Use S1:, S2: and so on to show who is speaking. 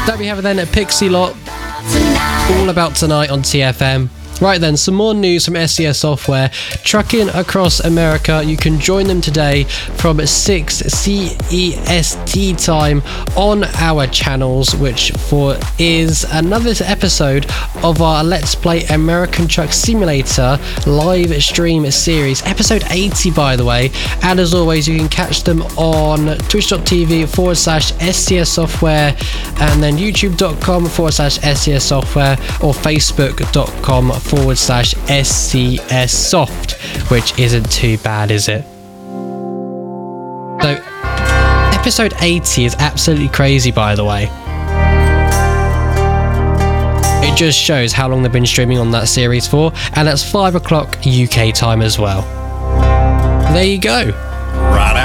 S1: There we have it then at Pixie Lot. All about tonight on TFM. Right then, some more news from SES Software. Trucking across America, you can join them today from 6 CEST time on our channels, which is another episode of our Let's Play American Truck Simulator live stream series, episode 80 by the way. And as always, you can catch them on twitch.tv/SCS Software and then youtube.com/SCS Software or facebook.com/SCS Soft, which isn't too bad, is it? So, episode 80 is absolutely crazy, by the way. It just shows how long they've been streaming on that series for, and that's 5 o'clock UK time as well. There you go.